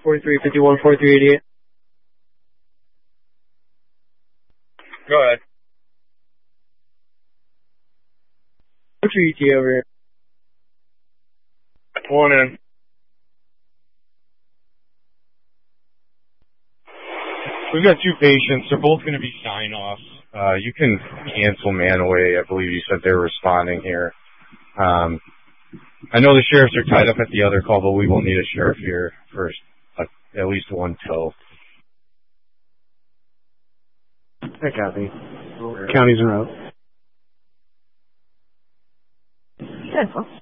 4351-4388. Go ahead. What's your ETA over here? One in. We've got two patients. They're both going to be sign-offs. You can cancel Manaway. I believe you said they're responding here. I know the sheriffs are tied up at the other call, but we will need a sheriff here for at least one tow. Hey, copy. County's en route. 10-4.